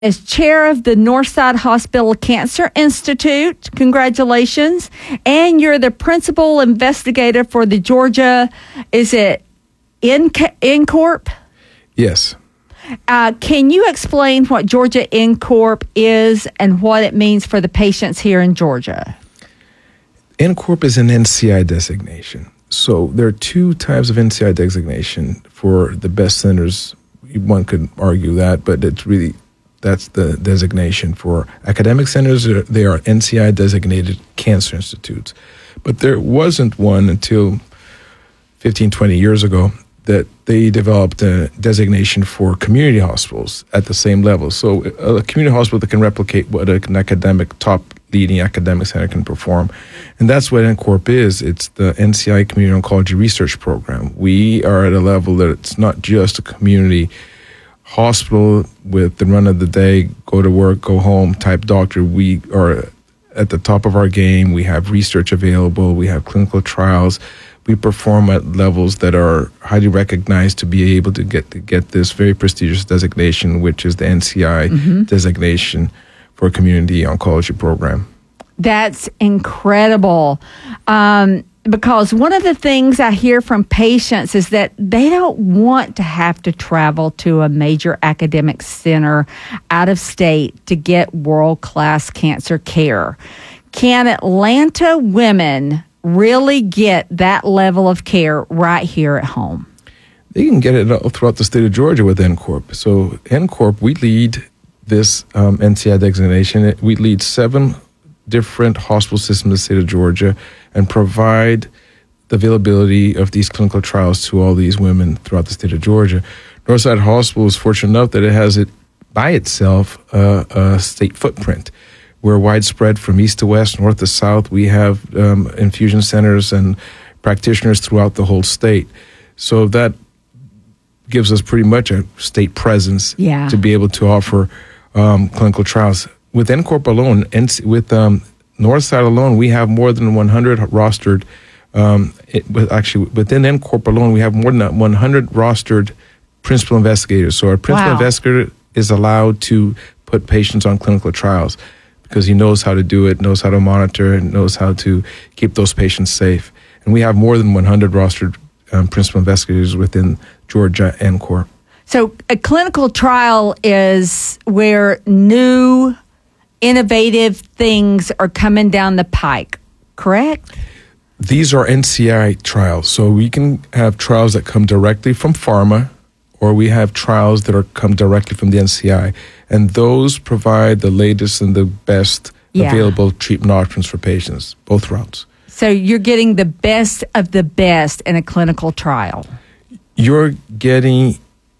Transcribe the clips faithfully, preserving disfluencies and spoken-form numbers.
As chair of the Northside Hospital Cancer Institute. Congratulations. And you're the principal investigator for the Georgia, is it InCorp? Yes. Uh, can you explain what Georgia InCorp is and what it means for the patients here in Georgia? InCorp is an N C I designation. So there are two types of N C I designation for the best centers. One could argue that, but it's really, that's the designation. For academic centers, they are N C I designated cancer institutes. But there wasn't one until fifteen, twenty years ago that they developed a designation for community hospitals at the same level. So a community hospital that can replicate what an academic, top leading academic center can perform. And that's what InCorp is. It's the N C I Community Oncology Research Program. We are at a level that it's not just a community hospital with the run of the day, go to work, go home type doctor. We are at the top of our game. We have research available. We have clinical trials. We perform at levels that are highly recognized to be able to get to get this very prestigious designation, which is the N C I mm-hmm. designation for a community oncology program. That's incredible. Um, because one of the things I hear from patients is that they don't want to have to travel to a major academic center out of state to get world-class cancer care. Can Atlanta women really get that level of care right here at home? They can get it throughout the state of Georgia with InCorp. So InCorp, we lead this um, N C I designation. We lead seven different hospital systems in the state of Georgia and provide the availability of these clinical trials to all these women throughout the state of Georgia. Northside Hospital is fortunate enough that it has it by itself uh, a state footprint. We're widespread from east to west, north to south. We have um, infusion centers and practitioners throughout the whole state. So that gives us pretty much a state presence yeah. to be able to offer um, clinical trials. With InCorp alone, and with um, Northside alone, we have more than one hundred rostered. Um, it, with actually, within InCorp alone, we have more than one hundred rostered principal investigators. So our principal wow. investigator is allowed to put patients on clinical trials because he knows how to do it, knows how to monitor, and knows how to keep those patients safe. And we have more than one hundred rostered um, principal investigators within Georgia InCorp. So a clinical trial is where new innovative things are coming down the pike, correct? These are N C I trials. So we can have trials that come directly from pharma, or we have trials that are come directly from the N C I. And those provide the latest and the best yeah. available treatment options for patients, both routes. So you're getting the best of the best in a clinical trial. You're getting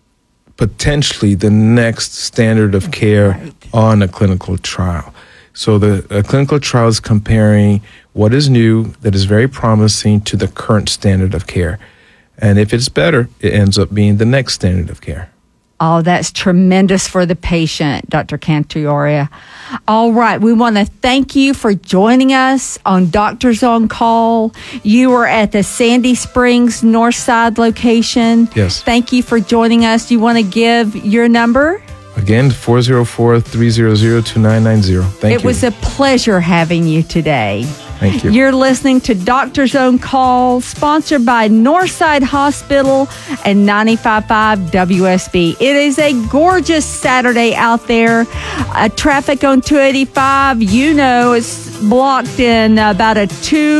potentially the next standard of care right. on a clinical trial. So the a clinical trial is comparing what is new that is very promising to the current standard of care. And if it's better, it ends up being the next standard of care. Oh, that's tremendous for the patient, Doctor Cantuoria. All right, we want to thank you for joining us on Doctors on Call. You were at the Sandy Springs Northside location. Yes. Thank you for joining us. You want to give your number? Again, four oh four, three hundred, two nine nine zero. Thank it you. It was a pleasure having you today. Thank you. You're listening to Doctors on Call, sponsored by Northside Hospital and ninety-five point five W S B. It is a gorgeous Saturday out there. Uh, traffic on two eighty-five, you know, is blocked in about a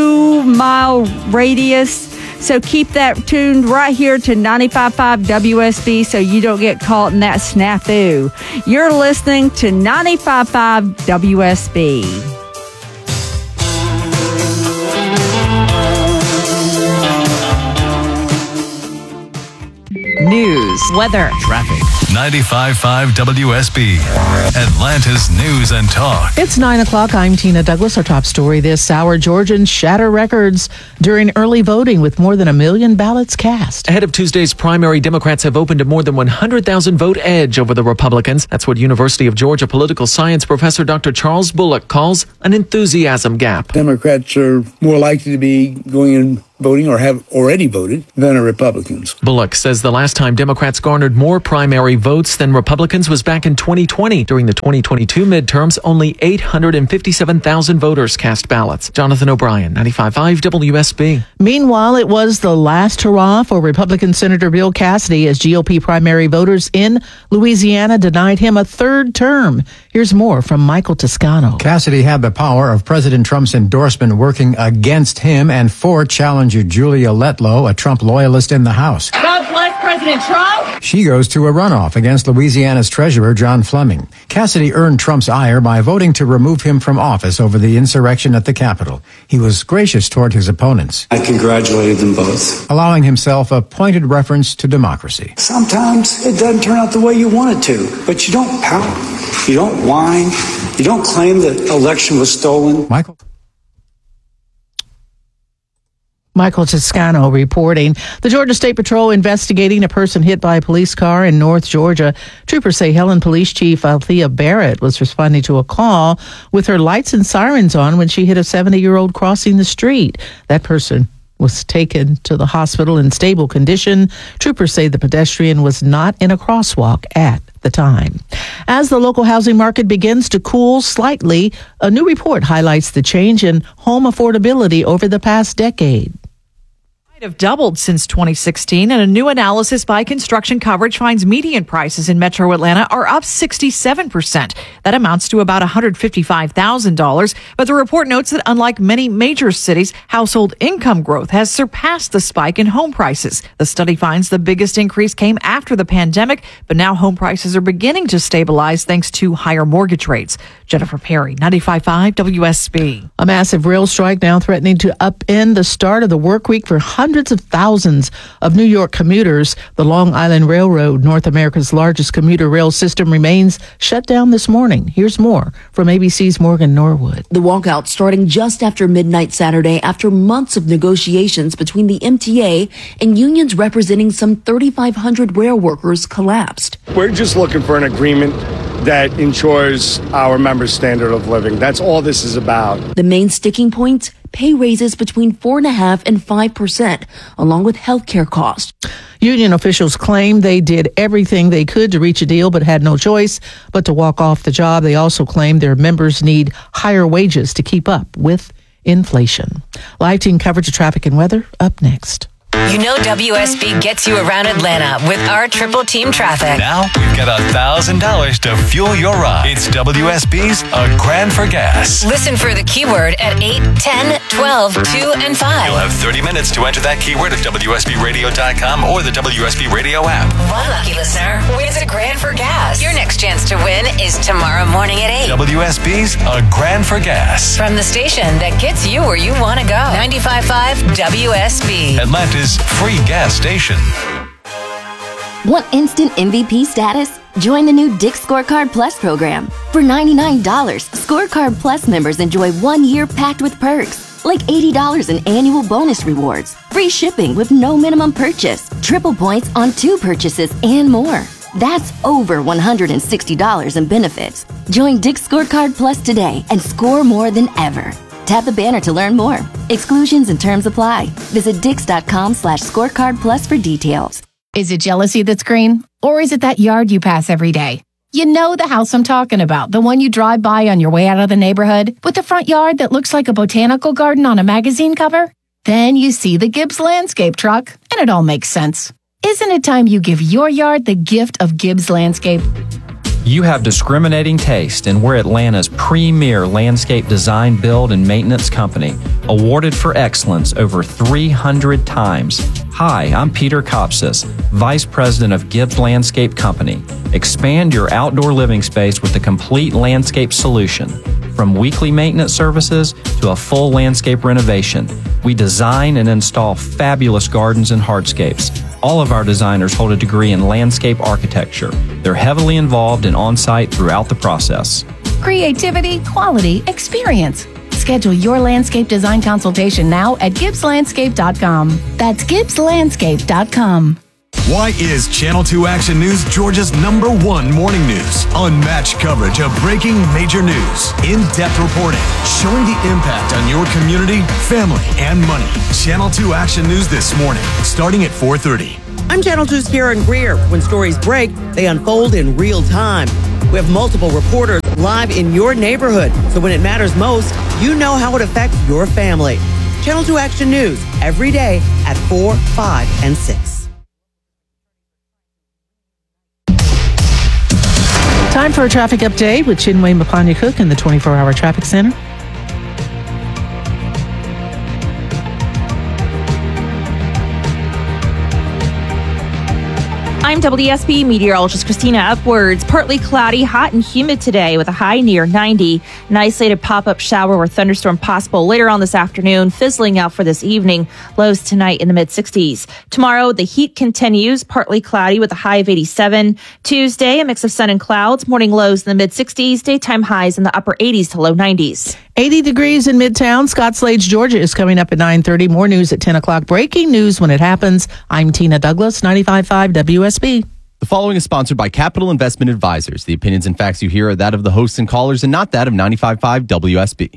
two-mile radius. So keep that tuned right here to ninety-five point five W S B so you don't get caught in that snafu. You're listening to ninety-five point five W S B. News, weather, traffic. ninety-five point five W S B, Atlanta's news and talk. It's nine o'clock. I'm Tina Douglas. Our top story this hour: Georgians shatter records during early voting with more than a million ballots cast. Ahead of Tuesday's primary, Democrats have opened a more than one hundred thousand vote edge over the Republicans. That's what University of Georgia political science professor Doctor Charles Bullock calls an enthusiasm gap. Democrats are more likely to be going in voting or have already voted than are Republicans. Bullock says the last time Democrats garnered more primary votes than Republicans was back in twenty twenty. During the twenty twenty-two midterms, only eight hundred fifty-seven thousand voters cast ballots. Jonathan O'Brien, ninety-five point five W S B. Meanwhile, it was the last hurrah for Republican Senator Bill Cassidy as G O P primary voters in Louisiana denied him a third term. Here's more from Michael Toscano. Cassidy had the power of President Trump's endorsement working against him and for challenger Julia Letlow, a Trump loyalist in the House. God bless President Trump. She goes to a runoff against Louisiana's Treasurer John Fleming. Cassidy earned Trump's ire by voting to remove him from office over the insurrection at the Capitol. He was gracious toward his opponents. I congratulated them both, allowing himself a pointed reference to democracy. Sometimes it doesn't turn out the way you want it to, but you don't pout, you don't whine, you don't claim the election was stolen. Michael. Michael Toscano reporting. The Georgia State Patrol investigating a person hit by a police car in North Georgia. Troopers say Helen Police Chief Althea Barrett was responding to a call with her lights and sirens on when she hit a seventy-year-old crossing the street. That person was taken to the hospital in stable condition. Troopers say the pedestrian was not in a crosswalk at the time. As the local housing market begins to cool slightly, a new report highlights the change in home affordability over the past decade. Have doubled since twenty sixteen, and a new analysis by Construction Coverage finds median prices in Metro Atlanta are up sixty-seven percent. That amounts to about one hundred fifty-five thousand dollars. But the report notes that unlike many major cities, household income growth has surpassed the spike in home prices. The study finds the biggest increase came after the pandemic, but now home prices are beginning to stabilize thanks to higher mortgage rates. Jennifer Perry, ninety-five point five W S B. A massive rail strike now threatening to upend the start of the work week for hundreds Hundreds of thousands of New York commuters. The Long Island Railroad, North America's largest commuter rail system, remains shut down this morning. Here's more from A B C's Morgan Norwood. The walkout starting just after midnight Saturday after months of negotiations between the M T A and unions representing some thirty-five hundred rail workers collapsed. We're just looking for an agreement that ensures our members' standard of living. That's all this is about. The main sticking points, pay raises between four and a half and five percent, along with health care costs. Union officials claim they did everything they could to reach a deal, but had no choice but to walk off the job. They also claim their members need higher wages to keep up with inflation. Live team coverage of traffic and weather up next. You know W S B gets you around Atlanta with our triple team traffic. Now we've got one thousand dollars to fuel your ride. It's W S B's A Grand for Gas. Listen for the keyword at eight, ten, twelve, two, and five. You'll have thirty minutes to enter that keyword at W S B radio dot com or the W S B Radio app. One lucky listener wins a grand for gas. Your next chance to win is tomorrow morning at eight. W S B's A Grand for Gas. From the station that gets you where you want to go. ninety-five point five W S B. Atlanta's free gas station. Want instant M V P status? Join the new Dick's Scorecard Plus program. For ninety-nine dollars, Scorecard Plus members enjoy one year packed with perks, like eighty dollars in annual bonus rewards, free shipping with no minimum purchase, triple points on two purchases, and more. That's over one hundred sixty dollars in benefits. Join Dick's Scorecard Plus today and score more than ever. Tap the banner to learn more. Exclusions and terms apply. Visit dix.com slash scorecard plus for details. Is it jealousy that's green? Or is it that yard you pass every day? You know the house I'm talking about, the one you drive by on your way out of the neighborhood, with the front yard that looks like a botanical garden on a magazine cover? Then you see the Gibbs Landscape truck, and it all makes sense. Isn't it time you give your yard the gift of Gibbs Landscape? You have discriminating taste, and we're Atlanta's premier landscape design, build, and maintenance company, awarded for excellence over three hundred times. Hi, I'm Peter Kopsis, Vice President of Gibbs Landscape Company. Expand your outdoor living space with a complete landscape solution. From weekly maintenance services to a full landscape renovation, we design and install fabulous gardens and hardscapes. All of our designers hold a degree in landscape architecture. They're heavily involved and on-site throughout the process. Creativity, quality, experience. Schedule your landscape design consultation now at gibbs landscape dot com. That's gibbs landscape dot com. Why is Channel two Action News Georgia's number one morning news? Unmatched coverage of breaking major news. In-depth reporting showing the impact on your community, family, and money. Channel two Action News this morning, starting at four thirty. I'm Channel two's Karen Greer. When stories break, they unfold in real time. We have multiple reporters live in your neighborhood, so when it matters most, you know how it affects your family. Channel two Action News, every day at four, five, and six. Time for a traffic update with Chinwe Mapanya-Cook in the twenty-four hour Traffic Center. I'm W S B meteorologist Christina Upwards. Partly cloudy, hot and humid today with a high near ninety. An isolated pop-up shower or thunderstorm possible later on this afternoon, fizzling out for this evening. Lows tonight in the mid sixties. Tomorrow, the heat continues, partly cloudy with a high of eighty-seven. Tuesday, a mix of sun and clouds. Morning lows in the mid sixties. Daytime highs in the upper eighties to low nineties. eighty degrees in Midtown. Scott Slades, Georgia is coming up at nine thirty. More news at ten o'clock. Breaking news when it happens. I'm Tina Douglas, ninety-five point five W S B. The following is sponsored by Capital Investment Advisors. The opinions and facts you hear are that of the hosts and callers and not that of ninety-five point five W S B.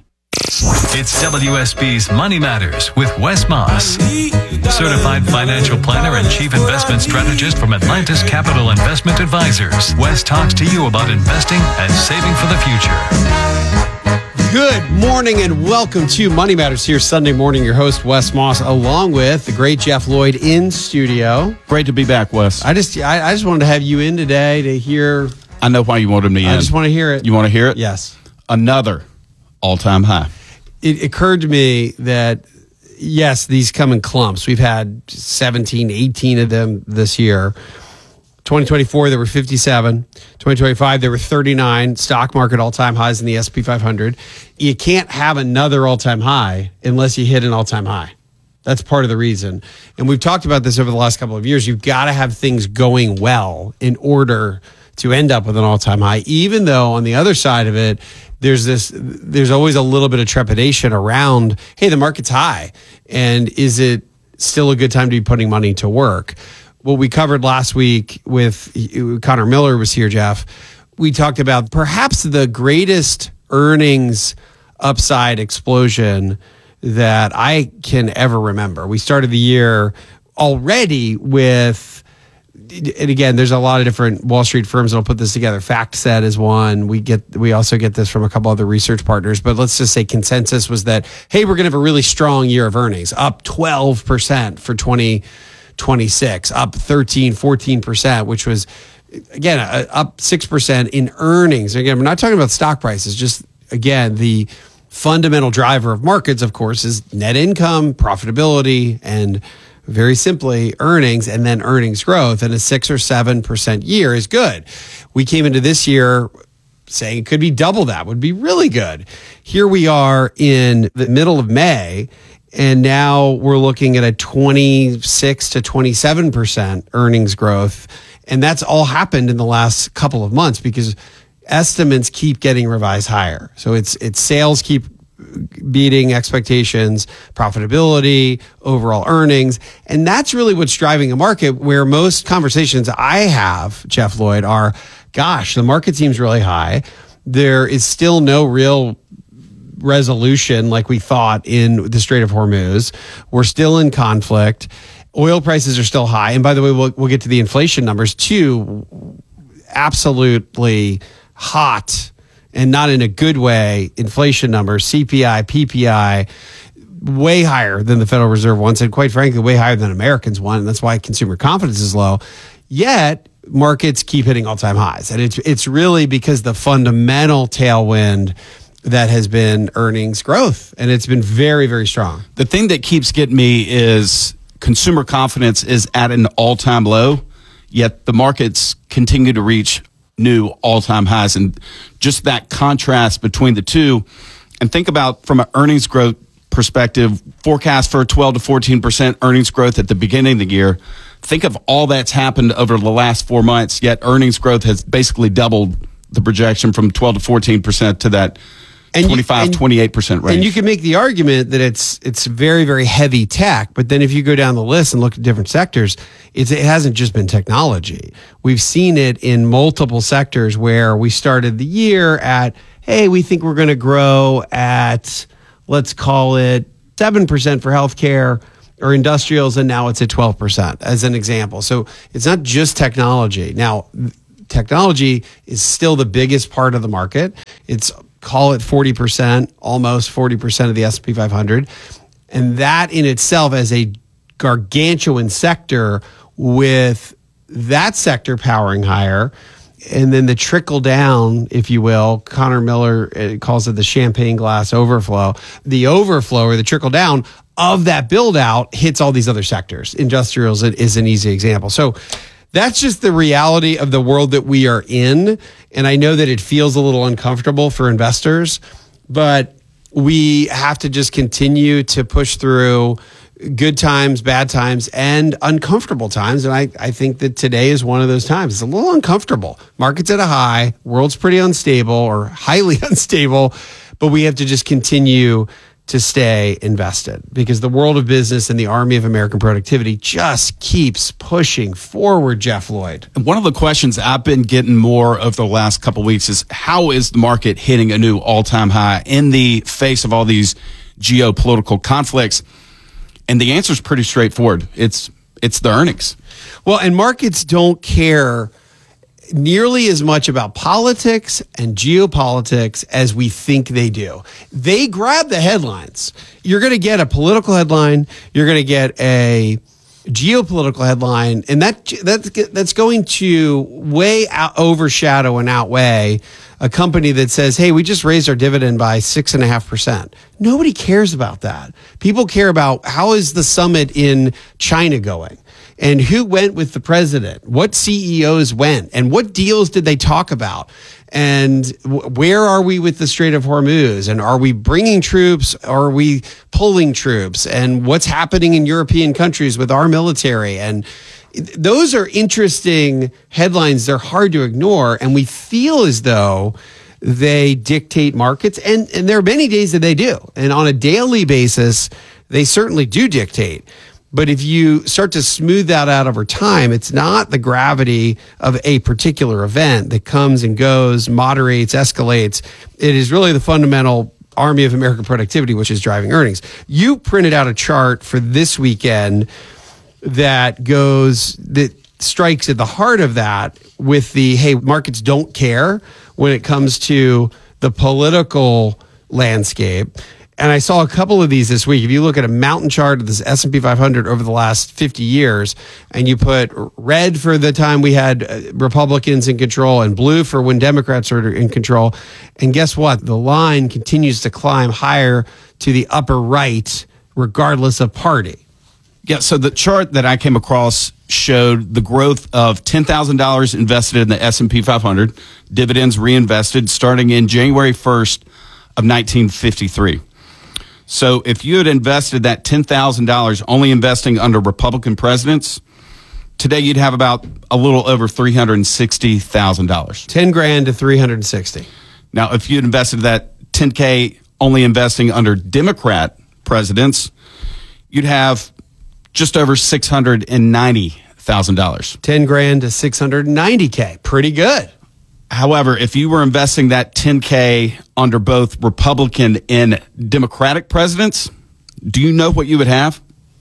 It's W S B's Money Matters with Wes Moss, certified financial planner and chief investment strategist from Atlantis Capital Investment Advisors. Wes talks to you about investing and saving for the future. Good morning and welcome to Money Matters here Sunday morning. Your host, Wes Moss, along with the great Jeff Lloyd in studio. Great to be back, Wes. I just I, I just wanted to have you in today to hear. I know why you wanted me in. I just want to hear it. You want to hear it? Yes. Another all-time high. It occurred to me that, yes, these come in clumps. We've had seventeen, eighteen of them this year. twenty twenty-four, there were fifty-seven. twenty twenty-five, there were thirty-nine. Stock market all-time highs in the S and P five hundred. You can't have another all-time high unless you hit an all-time high. That's part of the reason. And we've talked about this over the last couple of years. You've got to have things going well in order to end up with an all-time high, even though on the other side of it, there's this, there's always a little bit of trepidation around, hey, the market's high. And is it still a good time to be putting money to work? What we covered last week with Connor Miller was here, Jeff. We talked about perhaps the greatest earnings upside explosion that I can ever remember. We started the year already with, and again, there's a lot of different Wall Street firms that'll put this together. FactSet is one. We get, we also get this from a couple other research partners, but let's just say consensus was that, hey, we're going to have a really strong year of earnings, up twelve percent for twenty twenty-six, up thirteen, fourteen percent, which was, again, uh, up six percent in earnings. Again, we're not talking about stock prices, just, again, the fundamental driver of markets, of course, is net income, profitability, and very simply earnings, and then earnings growth. And a six or seven percent year is good. We came into this year saying it could be double that, would be really good. Here we are in the middle of May, and now we're looking at a twenty-six to twenty-seven percent earnings growth. And that's all happened in the last couple of months because estimates keep getting revised higher. So it's it's sales keep beating expectations, profitability, overall earnings. And that's really what's driving a market where most conversations I have, Jeff Lloyd, are, gosh, the market seems really high. There is still no real resolution like we thought in the Strait of Hormuz. We're still in conflict. Oil prices are still high. And by the way, we'll, we'll get to the inflation numbers too. Absolutely hot, and not in a good way, inflation numbers, C P I, P P I, way higher than the Federal Reserve wants, and quite frankly, way higher than Americans want. And that's why consumer confidence is low. Yet, markets keep hitting all-time highs. And it's it's really because the fundamental tailwind that has been earnings growth. And it's been very, very strong. The thing that keeps getting me is consumer confidence is at an all-time low, yet the markets continue to reach new all-time highs. And just that contrast between the two, and think about from an earnings growth perspective, forecast for twelve to fourteen percent earnings growth at the beginning of the year. Think of all that's happened over the last four months, yet earnings growth has basically doubled the projection from twelve to fourteen percent to that And you- twenty-five, and- twenty-eight percent range. And you can make the argument that it's it's very, very heavy tech. But then if you go down the list and look at different sectors, it's, it hasn't just been technology. We've seen it in multiple sectors where we started the year at, hey, we think we're going to grow at, let's call it seven percent for healthcare or industrials, and now it's at twelve percent as an example. So it's not just technology. Now, technology is still the biggest part of the market. It's, call it forty percent, almost forty percent of the S and P five hundred. And that in itself as a gargantuan sector, with that sector powering higher. And then the trickle down, if you will, Connor Miller uh, calls it the champagne glass overflow. The overflow or the trickle down of that build out hits all these other sectors. Industrials is an easy example. So that's just the reality of the world that we are in. And I know that it feels a little uncomfortable for investors, but we have to just continue to push through good times, bad times, and uncomfortable times. And I, I think that today is one of those times. It's a little uncomfortable. Market's at a high, world's pretty unstable or highly unstable, but we have to just continue to stay invested because the world of business and the army of American productivity just keeps pushing forward, Jeff Lloyd. And one of the questions I've been getting more over the last couple of weeks is how is the market hitting a new all-time high in the face of all these geopolitical conflicts? And the answer is pretty straightforward. It's it's the earnings. Well, and markets don't care nearly as much about politics and geopolitics as we think they do. They grab the headlines. You're going to get a political headline. You're going to get a geopolitical headline, and that that's that's going to way out, overshadow and outweigh a company that says, hey, we just raised our dividend by six and a half percent. Nobody cares about that. People care about how is the summit in China going and who went with the president, what C E Os went, and what deals did they talk about? And w- where are we with the Strait of Hormuz? And are we bringing troops? Or are we pulling troops? And what's happening in European countries with our military? And those are interesting headlines. They're hard to ignore. And we feel as though they dictate markets. And, and there are many days that they do. And on a daily basis, they certainly do dictate. But if you start to smooth that out over time, it's not the gravity of a particular event that comes and goes, moderates, escalates. It is really the fundamental army of American productivity, which is driving earnings. You printed out a chart for this weekend that goes, that strikes at the heart of that with the, hey, markets don't care when it comes to the political landscape. And I saw a couple of these this week. If you look at a mountain chart of this S and P five hundred over the last fifty years, and you put red for the time we had Republicans in control and blue for when Democrats are in control, and guess what? The line continues to climb higher to the upper right, regardless of party. Yeah, so the chart that I came across showed the growth of ten thousand dollars invested in the S and P five hundred, dividends reinvested starting in January first of nineteen fifty-three. So if you had invested that ten thousand dollars only investing under Republican presidents, today you'd have about a little over three hundred sixty thousand dollars. ten grand to three hundred sixty. Now, if you had invested that ten K only investing under Democrat presidents, you'd have just over six hundred ninety thousand dollars. ten grand to six hundred ninety K. Pretty good. However, if you were investing that ten K under both Republican and Democratic presidents, do you know what you would have?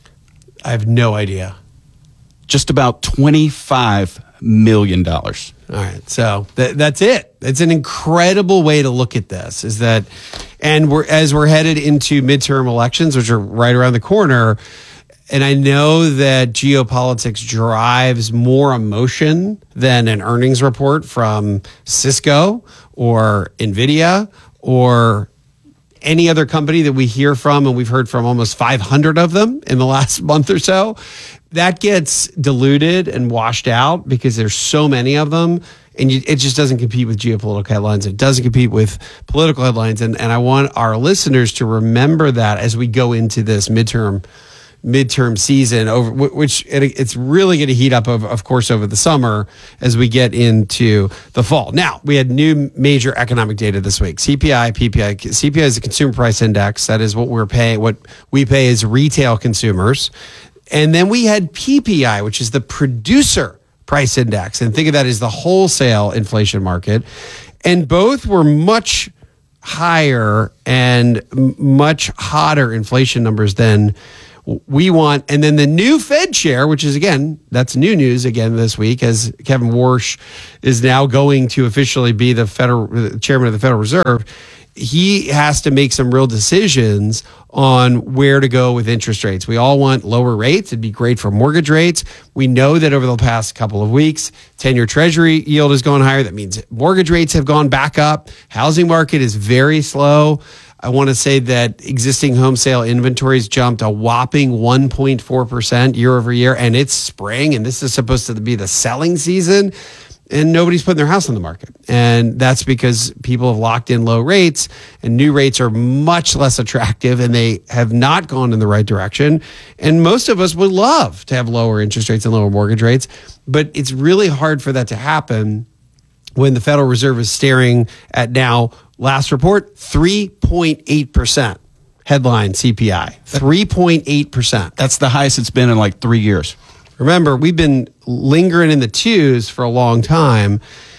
I have no idea. Just about twenty-five million dollars. All right. So th- that's it. It's an incredible way to look at this is that, and we're, as we're headed into midterm elections, which are right around the corner, and I know that geopolitics drives more emotion than an earnings report from Cisco or NVIDIA or any other company that we hear from, and we've heard from almost five hundred of them in the last month or so. That gets diluted and washed out because there's so many of them, and you, it just doesn't compete with geopolitical headlines. It doesn't compete with political headlines, and, and I want our listeners to remember that as we go into this midterm midterm season, over which it's really going to heat up, of, of course, over the summer as we get into the fall. Now, we had new major economic data this week. C P I, P P I. C P I is the Consumer Price Index. That is what we're paying, what we pay as retail consumers. And then we had P P I, which is the Producer Price Index. And think of that as the wholesale inflation market. And both were much higher and much hotter inflation numbers than we want. And then the new Fed chair, which is, again, that's new news again this week, as Kevin Warsh is now going to officially be the federal chairman of the Federal Reserve. He has to make some real decisions on where to go with interest rates. We all want lower rates. It'd be great for mortgage rates. We know that over the past couple of weeks, ten-year Treasury yield has gone higher. That means mortgage rates have gone back up. Housing market is very slow. I want to say that existing home sale inventories jumped a whopping one point four percent year over year, and it's spring, and this is supposed to be the selling season. And nobody's putting their house on the market. And that's because people have locked in low rates, and new rates are much less attractive, and they have not gone in the right direction. And most of us would love to have lower interest rates and lower mortgage rates, but it's really hard for that to happen when the Federal Reserve is staring at now, last report, three point eight percent. Headline C P I, three point eight percent. That's the highest it's been in like three years. Remember, we've been lingering in the twos for a long time,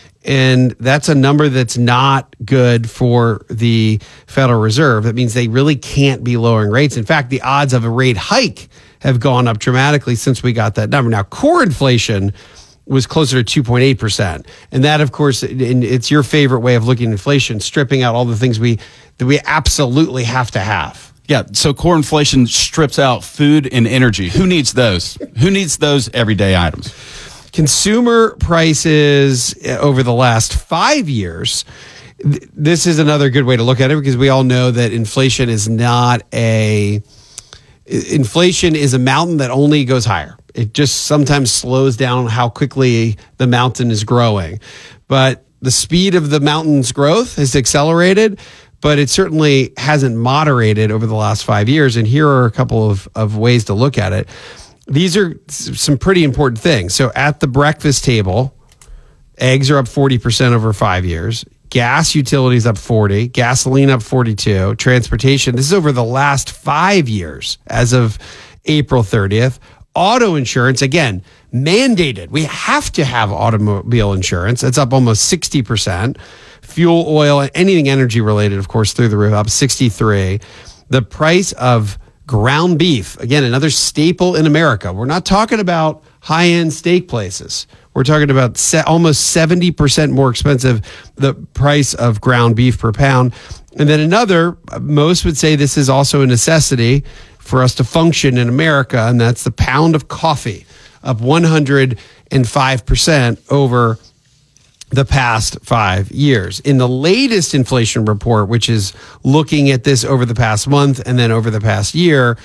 and that's a number that's not good for the Federal Reserve. That means they really can't be lowering rates. In fact, the odds of a rate hike have gone up dramatically since we got that number. Now, core inflation was closer to two point eight percent. And that, of course, it's your favorite way of looking at inflation, stripping out all the things we that we absolutely have to have. Yeah, so core inflation strips out food and energy. Who needs those? Who needs those everyday items? Consumer prices over the last five years, th- this is another good way to look at it, because we all know that inflation is not a... Inflation is a mountain that only goes higher. It just sometimes slows down how quickly the mountain is growing. But the speed of the mountain's growth has accelerated, but it certainly hasn't moderated over the last five years. And here are a couple of, of ways to look at it. These are some pretty important things. So at the breakfast table, eggs are up forty percent over five years. Gas utilities up forty, gasoline up forty-two, transportation. This is over the last five years as of April thirtieth. Auto insurance, again, mandated. We have to have automobile insurance. It's up almost sixty percent. Fuel, oil, anything energy related, of course, through the roof, up sixty-three. The price of ground beef, again, another staple in America. We're not talking about high-end steak places. We're talking about se- almost seventy percent more expensive, the price of ground beef per pound. And then another, most would say this is also a necessity for us to function in America, and that's the pound of coffee, up one hundred five percent over the past five years. In the latest inflation report, which is looking at this over the past month and then over the past year,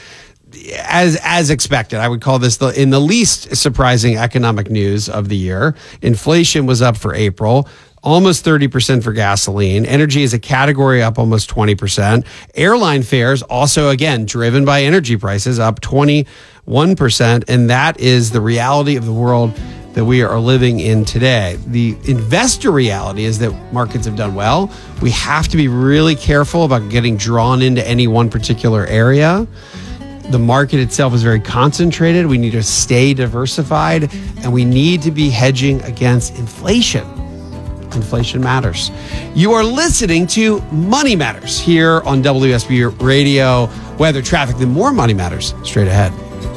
as as expected, I would call this the in the least surprising economic news of the year. Inflation was up for April, almost thirty percent for gasoline. Energy as a category up almost twenty percent. Airline fares also, again, driven by energy prices, up twenty-one percent. And that is the reality of the world that we are living in today. The investor reality is that markets have done well. We have to be really careful about getting drawn into any one particular area. The market itself is very concentrated. We need to stay diversified, and we need to be hedging against inflation. Inflation matters. You are listening to Money Matters here on W S B Radio. Weather, traffic, then more Money Matters straight ahead.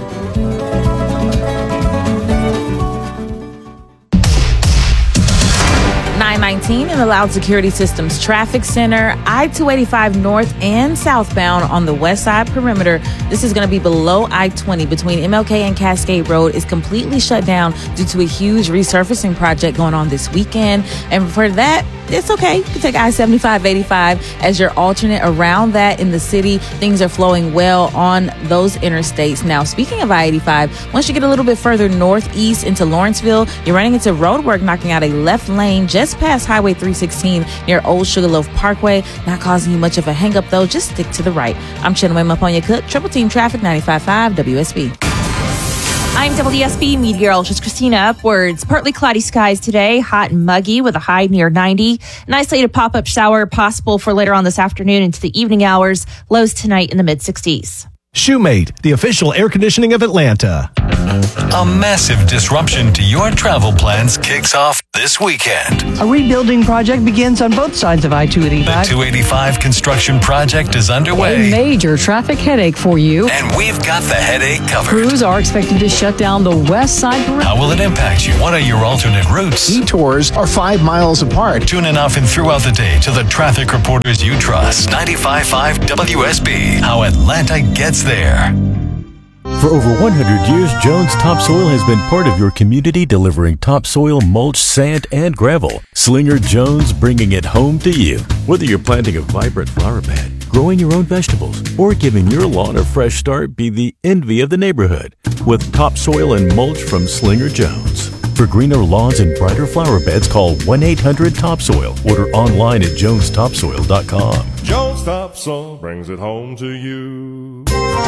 nine nineteen in the Loud Security Systems Traffic Center, I two eighty-five north and southbound on the west side perimeter. This is going to be below I twenty between M L K and Cascade Road is completely shut down due to a huge resurfacing project going on this weekend. And for that, it's okay. You can take I seventy-five eighty-five as your alternate around that in the city. Things are flowing well on those interstates. Now, speaking of I eighty-five, once you get a little bit further northeast into Lawrenceville, you're running into road work knocking out a left lane just past Highway Highway three sixteen near Old Sugarloaf Parkway. Not causing you much of a hang-up, though. Just stick to the right. I'm Chinwe Maponya Cook, Triple Team Traffic, ninety-five point five W S B. I'm W S B meteorologist Christina Upwards. Partly cloudy skies today, hot and muggy with a high near ninety. An isolated pop-up shower possible for later on this afternoon into the evening hours. Lows tonight in the mid-sixties. Shoemate, the official air conditioning of Atlanta. A massive disruption to your travel plans kicks off this weekend. A rebuilding project begins on both sides of I two eighty-five. The two eighty-five construction project is underway. A major traffic headache for you. And we've got the headache covered. Crews are expected to shut down the west side perimeter. How will it impact you? What are your alternate routes? Detours are five miles apart. Tune in often throughout the day to the traffic reporters you trust. ninety-five point five W S B. How Atlanta gets there. For over one hundred years, Jones Topsoil has been part of your community, delivering topsoil, mulch, sand, and gravel. Slinger Jones, bringing it home to you. Whether you're planting a vibrant flower bed, growing your own vegetables, or giving your lawn a fresh start, be the envy of the neighborhood with topsoil and mulch from Slinger Jones. For greener lawns and brighter flower beds, call one eight hundred topsoil. Order online at jones topsoil dot com. Jones Topsoil brings it home to you.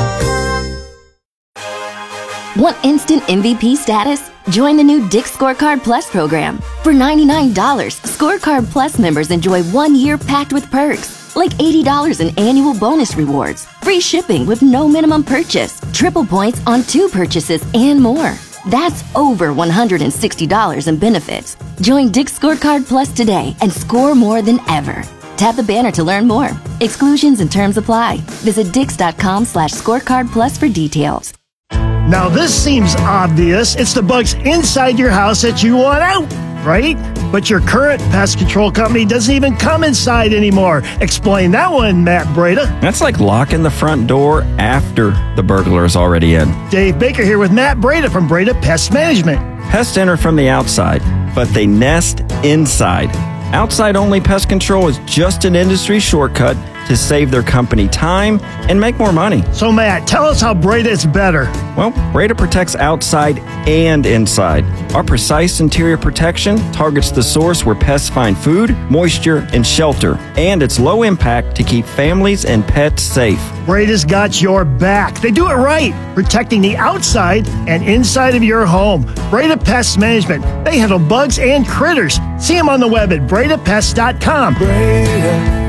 Want instant M V P status? Join the new Dick's Scorecard Plus program. For ninety-nine dollars, Scorecard Plus members enjoy one year packed with perks, like eighty dollars in annual bonus rewards, free shipping with no minimum purchase, triple points on two purchases, and more. That's over one hundred sixty dollars in benefits. Join Dick's Scorecard Plus today and score more than ever. Tap the banner to learn more. Exclusions and terms apply. Visit dix.com slash scorecard plus for details. Now this seems obvious. It's the bugs inside your house that you want out, right? But your current pest control company doesn't even come inside anymore. Explain that one, Matt Breda. That's like locking the front door after the burglar is already in. Dave Baker here with Matt Breda from Breda Pest Management. Pests enter from the outside, but they nest inside. Outside-only pest control is just an industry shortcut to save their company time and make more money. So, Matt, tell us how Breda is better. Well, Breda protects outside and inside. Our precise interior protection targets the source where pests find food, moisture, and shelter, and it's low impact to keep families and pets safe. Breda's got your back. They do it right, protecting the outside and inside of your home. Breda Pest Management. They handle bugs and critters. See them on the web at breda pest dot com. Breda.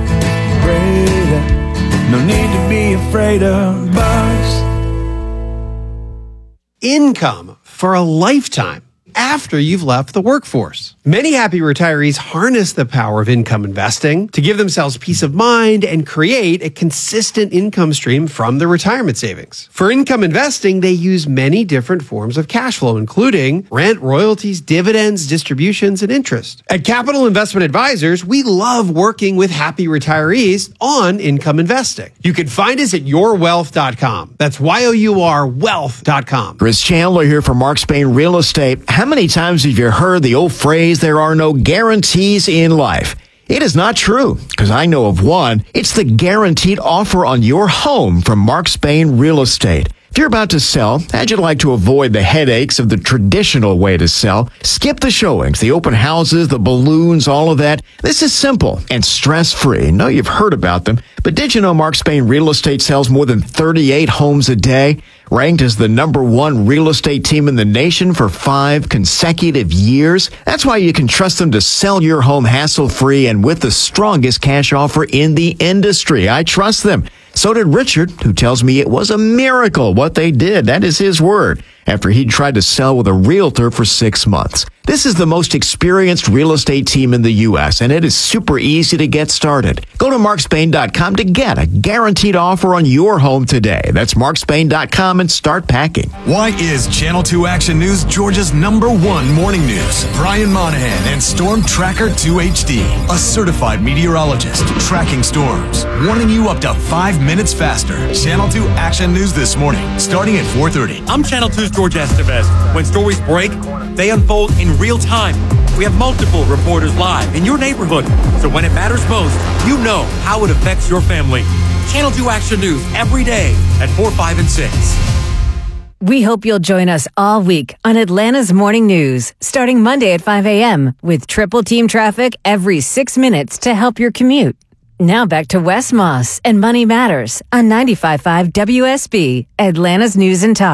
No need to be afraid of bugs. Income for a lifetime after you've left the workforce. Many happy retirees harness the power of income investing to give themselves peace of mind and create a consistent income stream from their retirement savings. For income investing, they use many different forms of cash flow, including rent, royalties, dividends, distributions, and interest. At Capital Investment Advisors, we love working with happy retirees on income investing. You can find us at your wealth dot com. That's Y O U R wealth dot com. Chris Chandler here from Mark Spain Real Estate. How many times have you heard the old phrase, there are no guarantees in life? It is not true, because I know of one. It's the guaranteed offer on your home from Mark Spain Real Estate. If you're about to sell, how'd you like to avoid the headaches of the traditional way to sell? Skip the showings, the open houses, the balloons, all of that. This is simple and stress-free. No, you've heard about them, but did you know Mark Spain Real Estate sells more than thirty-eight homes a day? Ranked as the number one real estate team in the nation for five consecutive years. That's why you can trust them to sell your home hassle-free and with the strongest cash offer in the industry. I trust them. So did Richard, who tells me it was a miracle what they did. That is his word. After he tried to sell with a realtor for six months. This is the most experienced real estate team in the U S, and it is super easy to get started. Go to mark spain dot com to get a guaranteed offer on your home today. That's mark spain dot com and start packing. Why is Channel two Action News Georgia's number one morning news? Brian Monahan and Storm Tracker two H D, a certified meteorologist tracking storms, warning you up to five minutes faster. Channel two Action News this morning, starting at four thirty. I'm Channel two's George Estevez. When stories break, they unfold in real time. We have multiple reporters live in your neighborhood, so when it matters most, you know how it affects your family. Channel two Action News every day at four, five, and six. We hope you'll join us all week on Atlanta's Morning News, starting Monday at five a.m. with triple team traffic every six minutes to help your commute. Now back to Wes Moss and Money Matters on ninety-five point five W S B, Atlanta's News and Talk.